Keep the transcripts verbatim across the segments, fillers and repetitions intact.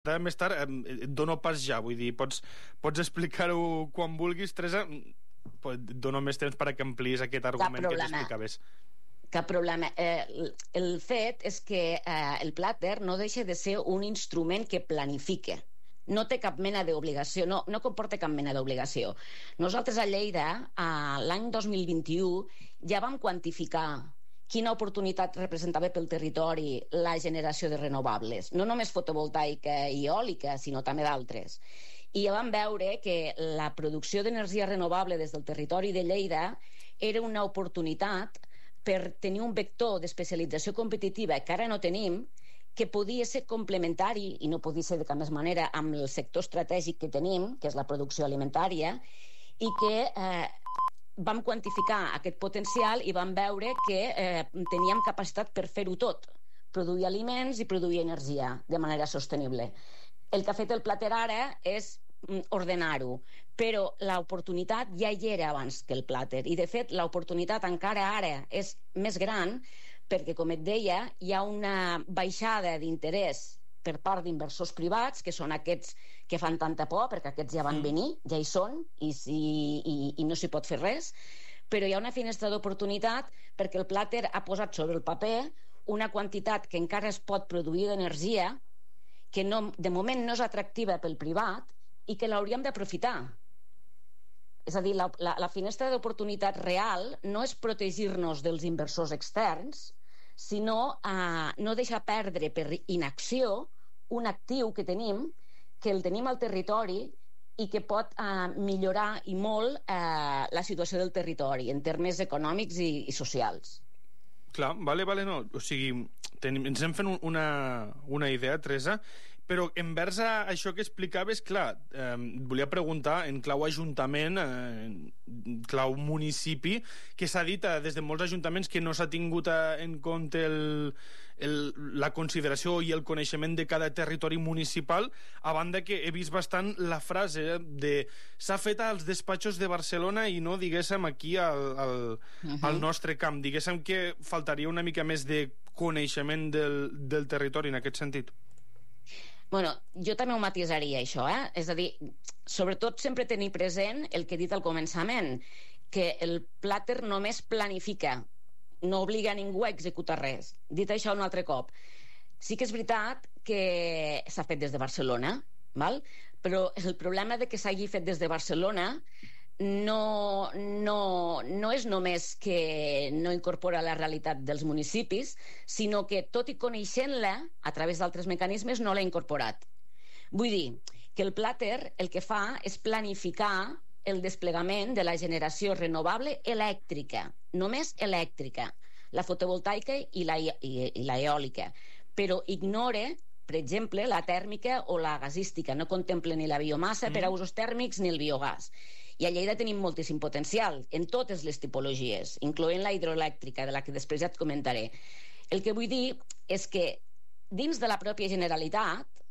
més tard, et dono pas ja, vull dir, pots, pots explicar-ho quan vulguis, Teresa, et dono més temps perquè ampliïs aquest argument que t'explicaves. Cap problema. Eh, el fet és que eh, el plàter no deixa de ser un instrument que planifica. No té cap mena d'obligació, no, no comporta cap mena d'obligació. Nosaltres a Lleida, eh, l'any dos mil vint-i-u, ja vam quantificar quina oportunitat representava pel territori la generació de renovables, no només fotovoltaica i eòlica, sinó també d'altres. I ja vam veure que la producció d'energia renovable des del territori de Lleida era una oportunitat per tenir un vector d'especialització competitiva que ara no tenim, que podia ser complementari, i no podia ser de cap més manera, amb el sector estratègic que tenim, que és la producció alimentària, i que eh, vam quantificar aquest potencial i vam veure que eh, teníem capacitat per fer-ho tot, produir aliments i produir energia de manera sostenible. El que ha fet el plàter ara és ordenar-ho, però l'oportunitat ja hi era abans que el plàter, i de fet l'oportunitat encara ara és més gran perquè, com et deia, hi ha una baixada d'interès per part d'inversors privats, que són aquests que fan tanta por, perquè aquests ja van venir, ja hi són, i, i, i no s'hi pot fer res, però hi ha una finestra d'oportunitat perquè el plàter ha posat sobre el paper una quantitat que encara es pot produir d'energia que no, de moment no és atractiva pel privat i que l'hauríem d'aprofitar. És a dir, la, la, la finestra d'oportunitat real no és protegir-nos dels inversors externs, sinó eh, no deixar perdre per inacció un actiu que tenim, que el tenim al territori i que pot eh, millorar i molt eh, la situació del territori en termes econòmics i, i socials. Clar, vale, vale, no. O sigui, tenim, ens hem fet una, una idea, Teresa, però envers a això que explicaves, clar, eh, volia preguntar en clau ajuntament, eh, clau municipi, que s'ha dit eh, des de molts ajuntaments que no s'ha tingut eh, en compte el, el, la consideració i el coneixement de cada territori municipal, a banda que he vist bastant la frase de s'ha fet als despatxos de Barcelona i no, diguéssim, aquí al, al, uh-huh. al nostre camp. Diguéssim que faltaria una mica més de coneixement del, del territori en aquest sentit. Bueno, jo també ho matisaria, això, eh? És a dir, sobretot sempre tenir present el que he dit al començament, que el plàter només planifica, no obliga a ningú a executar res. Dit això un altre cop, sí que és veritat que s'ha fet des de Barcelona, val? Però el problema de que s'hagi fet des de Barcelona no, no, no és només que no incorpora la realitat dels municipis, sinó que, tot i coneixent-la a través d'altres mecanismes, no l'ha incorporat. Vull dir que el plàter el que fa és planificar el desplegament de la generació renovable elèctrica, només elèctrica, la fotovoltaica i la, i, i la eòlica, però ignore, per exemple, la tèrmica o la gasística, no contempla ni la biomassa mm. per a usos tèrmics ni el biogàs. I a Lleida tenim moltíssim potencial en totes les tipologies, incloent la hidroelèctrica, de la que després ja et comentaré. El que vull dir és que dins de la pròpia Generalitat,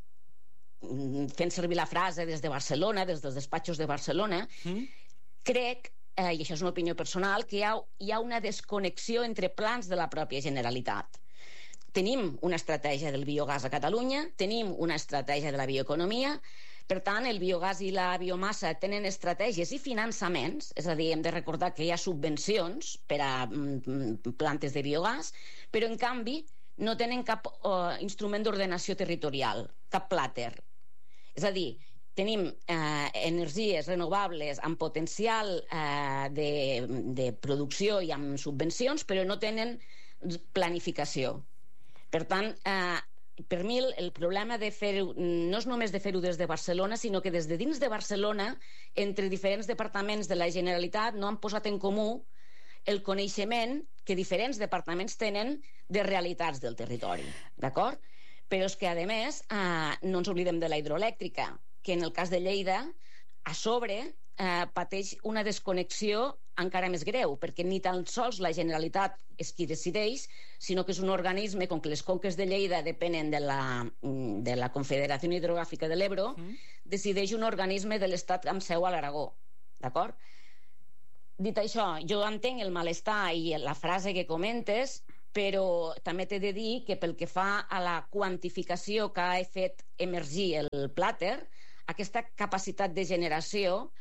fent servir la frase des de Barcelona, des dels despatxos de Barcelona, mm. crec, eh, i això és una opinió personal, que hi ha, hi ha una desconnexió entre plans de la pròpia Generalitat. Tenim una estratègia del biogàs a Catalunya, tenim una estratègia de la bioeconomia, per tant, el biogàs i la biomassa tenen estratègies i finançaments, és a dir, hem de recordar que hi ha subvencions per a mm, plantes de biogàs, però en canvi no tenen cap uh, instrument d'ordenació territorial, cap plàter. És a dir, tenim eh, energies renovables amb potencial eh, de, de producció i amb subvencions, però no tenen planificació. Per tant, eh, per mi el problema de fer-ho no és només de fer-ho des de Barcelona, sinó que des de dins de Barcelona, entre diferents departaments de la Generalitat, no han posat en comú el coneixement que diferents departaments tenen de realitats del territori, d'acord? Però és que, a més, eh, no ens oblidem de la hidroelèctrica, que en el cas de Lleida, a sobre, eh, pateix una desconnexió encara més greu, perquè ni tan sols la Generalitat és qui decideix, sinó que és un organisme, com que les conques de Lleida depenen de la, de la Confederació Hidrogràfica de l'Ebro, mm. decideix un organisme de l'Estat amb seu a l'Aragó, d'acord? Dit això, jo entenc el malestar i la frase que comentes, però també t'he de dir que pel que fa a la quantificació que ha fet emergir el plàter, aquesta capacitat de generació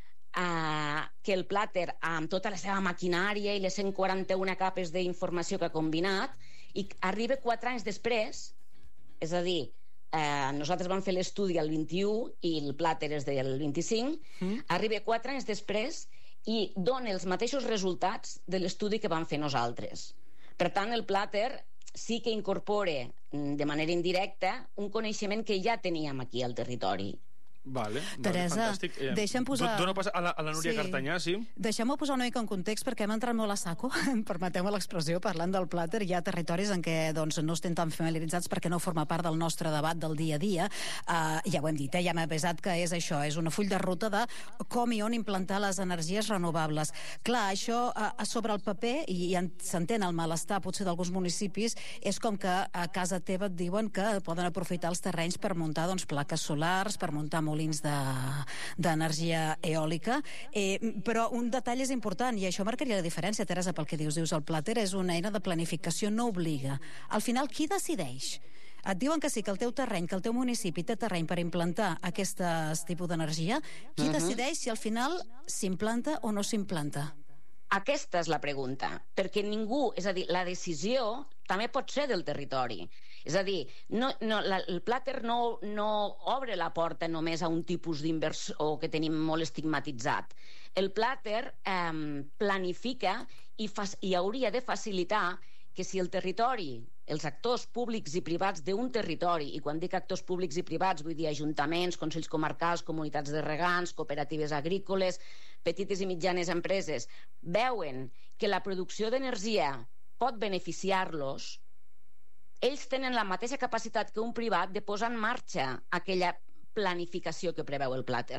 eh, que el plàter, amb tota la seva maquinària i les cent quaranta-una capes d'informació que ha combinat, i arriba quatre anys després, és a dir, eh, nosaltres vam fer l'estudi el vint-i-u i el plàter és del vint-i-cinc, mm. arriba quatre anys després i dona els mateixos resultats de l'estudi que vam fer nosaltres. Per tant, el plàter sí que incorpora de manera indirecta un coneixement que ja teníem aquí al territori. Vale, Teresa, vale, eh, deixa'm posar... Dono pas a la, a la Núria sí. Cartanyà, sí? Deixem-ho posar una mica en context perquè hem entrat molt a saco, permeteu-me l'expressió, parlant del plàter. Hi ha territoris en què doncs, no estem tan familiaritzats perquè no forma part del nostre debat del dia a dia. Uh, ja ho hem dit, eh? Ja m'he avisat que és això, és una full de ruta de com i on implantar les energies renovables. Clar, això uh, sobre el paper, i s'entén el malestar potser d'alguns municipis, és com que a casa teva et diuen que poden aprofitar els terrenys per muntar doncs, plaques solars, per muntar molins d'energia de, eòlica, eh, però un detall és important, i això marcaria la diferència, Teresa, pel que dius. Dius, el plàter és una eina de planificació, no obliga. Al final, qui decideix? Et diuen que sí, que el teu terreny, que el teu municipi té terreny per implantar aquest tipus d'energia. Qui uh-huh. decideix si al final s'implanta o no s'implanta? Aquesta és la pregunta, perquè ningú, és a dir, la decisió també pot ser del territori. És a dir, no, no, la, el plàter no, no obre la porta només a un tipus d'inversor que tenim molt estigmatitzat. El plàter eh, planifica i, fa, i hauria de facilitar que si el territori, els actors públics i privats d'un territori, i quan dic actors públics i privats vull dir ajuntaments, consells comarcals, comunitats de regants, cooperatives agrícoles, petites i mitjanes empreses, veuen que la producció d'energia pot beneficiar-los, ells tenen la mateixa capacitat que un privat de posar en marxa aquella planificació que preveu el plàter.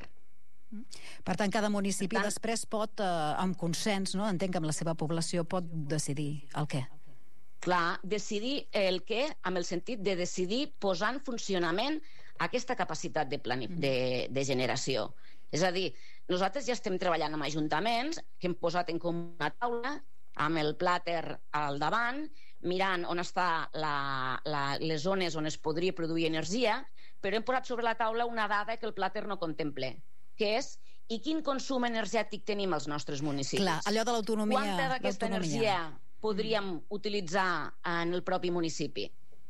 Per tant, cada municipi tant, després pot, eh, amb consens, no? Entenc que amb la seva població pot decidir el què. Clar, decidir el què, amb el sentit de decidir posar en funcionament aquesta capacitat de, plani- de, de generació. És a dir, nosaltres ja estem treballant amb ajuntaments que hem posat en comú una taula amb el plàter al davant, mirant on està la, la, les zones on es podria produir energia, però hem posat sobre la taula una dada que el plàter no contemple, que és i quin consum energètic tenim als nostres municipis. Clar, allò de l'autonomia. Quanta d'aquesta energia podríem mm. utilitzar en el propi municipi?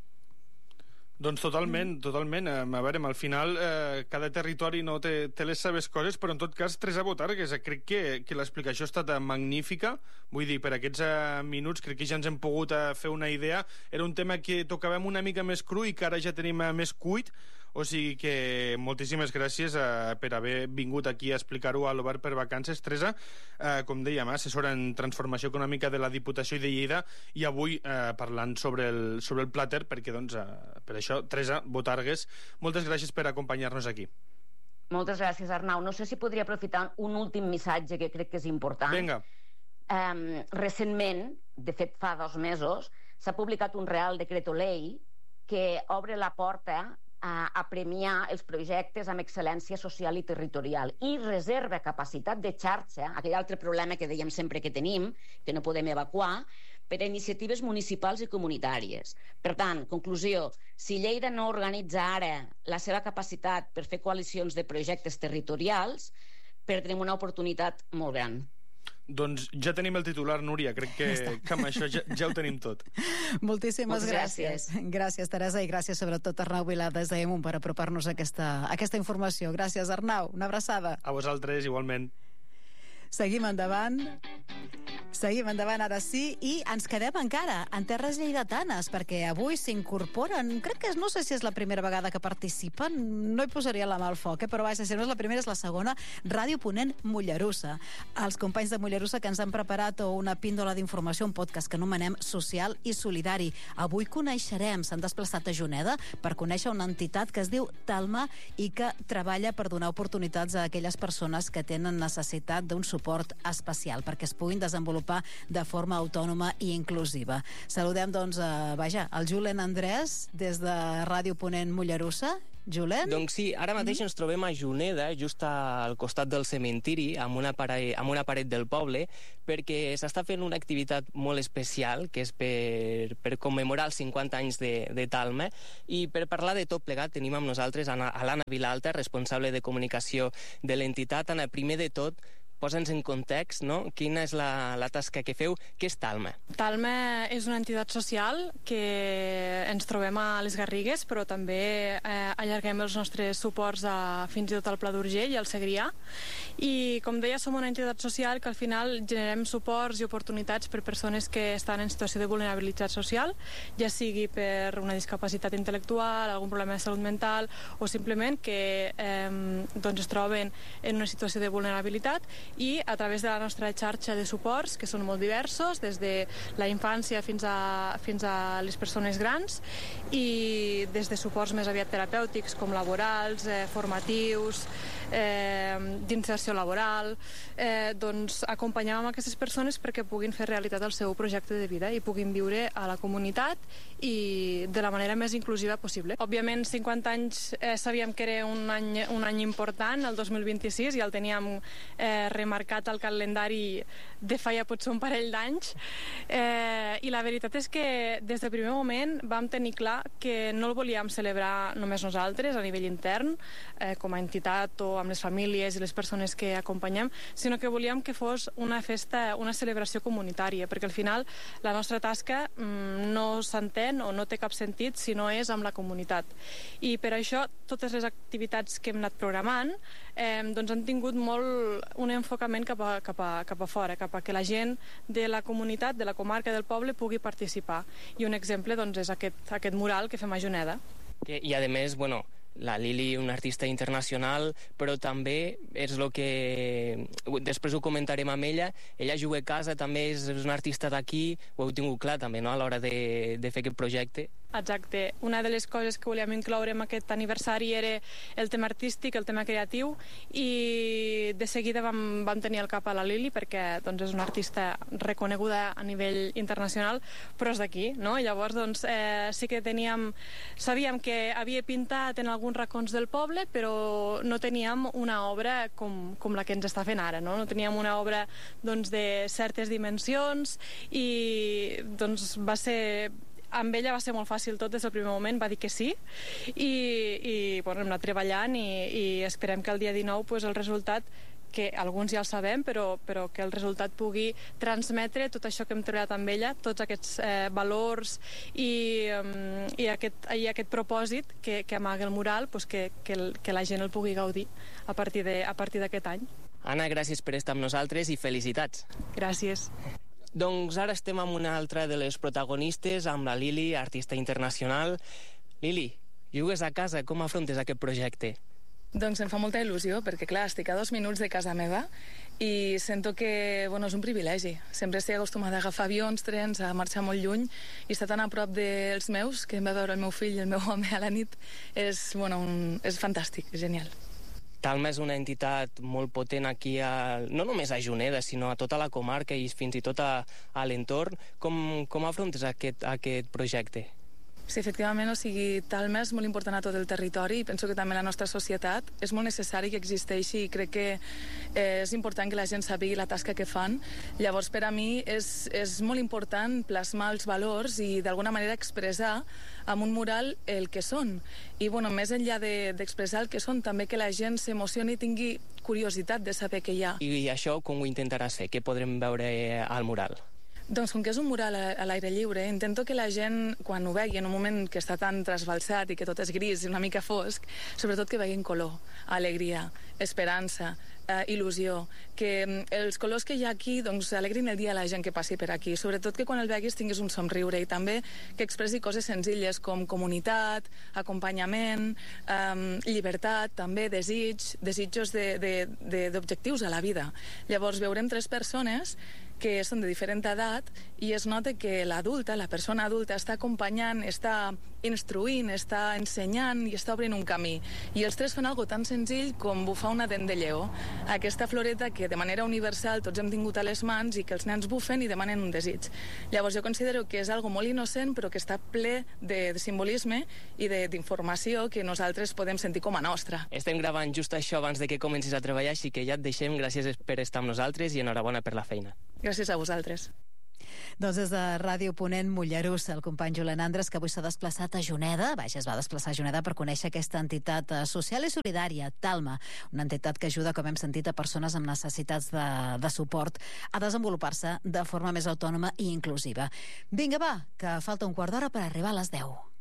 Doncs totalment, totalment. A veure, al final eh, cada territori no té, té les seves coses, però en tot cas, Teresa Botargues, crec que, que l'explicació ha estat magnífica. Vull dir, per aquests eh, minuts crec que ja ens hem pogut eh, fer una idea. Era un tema que tocàvem una mica més cru i que ara ja tenim eh, més cuit. O sigui que moltíssimes gràcies eh, per haver vingut aquí a explicar-ho a l'Obert per Vacances. Teresa, eh, com dèiem, assessora en transformació econòmica de la Diputació de Lleida, i avui eh, parlant sobre el, sobre el plàter, perquè doncs, eh, per això, Teresa Botargues, moltes gràcies per acompanyar-nos aquí. Moltes gràcies, Arnau. No sé si podria aprofitar un últim missatge que crec que és important. Vinga. Um, recentment, de fet fa dos mesos, s'ha publicat un Real Decreto Ley que obre la porta a premiar els projectes amb excel·lència social i territorial i reserva capacitat de xarxa, aquell altre problema que dèiem sempre que tenim, que no podem evacuar, per a iniciatives municipals i comunitàries. Per tant, conclusió, si Lleida no organitza ara la seva capacitat per fer coalicions de projectes territorials, perdrem una oportunitat molt gran. Doncs ja tenim el titular, Núria. Crec que, que amb això ja, ja ho tenim tot. Moltíssimes gràcies. gràcies. Gràcies, Teresa, i gràcies sobretot a Arnau Vilà des d'Emun per apropar-nos a aquesta, a aquesta informació. Gràcies, Arnau. Una abraçada. A vosaltres, igualment. Seguim endavant. Seguim endavant ara sí, i ens quedem encara en terres lleidatanes, perquè avui s'incorporen, crec que no sé si és la primera vegada que participen, no hi posaria la mà al foc, eh? Però vaja, si no és la primera és la segona, Ràdio Ponent Mollerussa. Els companys de Mollerussa que ens han preparat una píndola d'informació, un podcast que anomenem Social i Solidari. Avui coneixerem, s'han desplaçat a Juneda per conèixer una entitat que es diu Talma i que treballa per donar oportunitats a aquelles persones que tenen necessitat d'un suport especial perquè es puguin desenvolupar de forma autònoma i inclusiva. Saludem, doncs, a, vaja, el Julen Andrés des de Ràdio Ponent Mollerussa Julen? Doncs sí, ara mateix mm-hmm. ens trobem a Juneda, just al costat del cementiri, amb una, paret, amb una paret del poble, perquè s'està fent una activitat molt especial, que és per, per commemorar els cinquanta anys de, de Talma, i per parlar de tot plegat tenim amb nosaltres a l'Anna Vilalta, responsable de comunicació de l'entitat. Anna, primer de tot, posa'ns en context, no? Quina és la, la tasca que feu? Què és Talma? Talma és una entitat social que ens trobem a les Garrigues, però també eh, allarguem els nostres suports a, fins i tot al Pla d'Urgell i al Segrià. I, com deia, som una entitat social que al final generem suports i oportunitats per persones que estan en situació de vulnerabilitat social, ja sigui per una discapacitat intel·lectual, algun problema de salut mental, o simplement que eh, doncs es troben en una situació de vulnerabilitat, i a través de la nostra xarxa de suports, que són molt diversos, des de la infància fins a, fins a les persones grans, i des de suports més aviat terapèutics com laborals, eh, formatius, eh, d'inserció laboral, eh, doncs acompanyem amb aquestes persones perquè puguin fer realitat el seu projecte de vida i puguin viure a la comunitat i de la manera més inclusiva possible. Òbviament, cinquanta anys eh, sabíem que era un any, un any important, el dos mil vint-i-sis, i el teníem eh, remarcat al calendari de fa ja potser un parell d'anys, eh, i la veritat és que des del primer moment vam tenir clar que no el volíem celebrar només nosaltres a nivell intern, eh, com a entitat o amb les famílies i les persones que acompanyem, sinó que volíem que fos una festa, una celebració comunitària, perquè al final la nostra tasca mm, no s'entén o no té cap sentit si no és amb la comunitat. I per això totes les activitats que hem anat programant eh, doncs han tingut molt un enfocament cap a, cap a, cap a fora, cap a que la gent de la comunitat, de la comarca, del poble pugui participar. I un exemple doncs, és aquest, aquest mural que fem a Juneda. Que, I a més, bueno, la Lili, una artista internacional, però també és el que... Després ho comentarem amb ella. Ella juga a casa, també és una artista d'aquí, ho heu tingut clar també, no?, a l'hora de, de fer aquest projecte. Exacte. Una de les coses que volíem incloure en aquest aniversari era el tema artístic, el tema creatiu, i de seguida vam, vam tenir al cap a la Lili, perquè doncs, és una artista reconeguda a nivell internacional, però és d'aquí, no? I llavors doncs, eh, sí que teníem... Sabíem que havia pintat en alguns racons del poble, però no teníem una obra com, com la que ens està fent ara, no? No teníem una obra doncs, de certes dimensions, i doncs, va ser... Amb ella va ser molt fàcil tot des del primer moment, va dir que sí, i, i bueno, hem anat treballant, i, i esperem que el dia dinou pues, el resultat, que alguns ja el sabem, però, però que el resultat pugui transmetre tot això que hem treballat amb ella, tots aquests eh, valors i, um, i, aquest, i aquest propòsit que, que amaga el mural, pues, que, que, el, que la gent el pugui gaudir a partir de, a partir d'aquest any. Anna, gràcies per estar amb nosaltres i felicitats. Gràcies. Doncs ara estem amb una altra de les protagonistes, amb la Lili, artista internacional. Lili, jugues a casa, com afrontes aquest projecte? Doncs em fa molta il·lusió, perquè clar, estic a dos minuts de casa meva i sento que, bueno, és un privilegi. Sempre estic acostumada a agafar avions, trens, a marxar molt lluny, i estar tan a prop dels meus, que em va veure el meu fill i el meu home a la nit, és, bueno, un, és fantàstic, és genial. Talma és una entitat molt potent aquí, a, no només a Juneda, sinó a tota la comarca i fins i tot a, a l'entorn. Com, com afrontes aquest, aquest projecte? Sí, efectivament, o sigui, Talma és molt important a tot el territori i penso que també la nostra societat és molt necessari que existeixi i crec que eh, és important que la gent sàpigui la tasca que fan. Llavors, per a mi és, és molt important plasmar els valors i d'alguna manera expressar amb un mural el que són. I, bueno, més enllà d'expressar de, el que són, també que la gent s'emocioni i tingui curiositat de saber què hi ha. I això com ho intentaràs fer? Què podrem veure al mural? Doncs com que és un mural a l'aire lliure, intento que la gent, quan ho vegi en un moment que està tan trasbalsat i que tot és gris i una mica fosc, sobretot que veguin color, alegria, esperança, eh, il·lusió, que els colors que hi ha aquí doncs, alegrin el dia a la gent que passi per aquí, sobretot que quan el veguis tinguis un somriure, i també que expressi coses senzilles com comunitat, acompanyament, eh, llibertat, també desig, desitjos d'objectius de, de, de, a la vida. Llavors veurem tres persones que són de diferent edat i es nota que l'adulta, la persona adulta, està acompanyant, està instruint, està ensenyant i està obrint un camí. I els tres fan algo tan senzill com bufar una dent de lleó. Aquesta floreta que de manera universal tots hem tingut a les mans i que els nens bufen i demanen un desig. Llavors jo considero que és algo molt innocent però que està ple de, de simbolisme i d'informació que nosaltres podem sentir com a nostra. Estem gravant just això abans de que comencis a treballar, així que ja et deixem. Gràcies per estar amb nosaltres i enhorabona per la feina. Gràcies a vosaltres. Doncs des de Ràdio Ponent Mollerussa, el company Julen Andres, que avui s'ha desplaçat a Juneda, vaja, es va desplaçar a Juneda per conèixer aquesta entitat social i solidària, Talma, una entitat que ajuda, com hem sentit, a persones amb necessitats de, de suport a desenvolupar-se de forma més autònoma i inclusiva. Vinga, va, que falta un quart d'hora per arribar a les deu.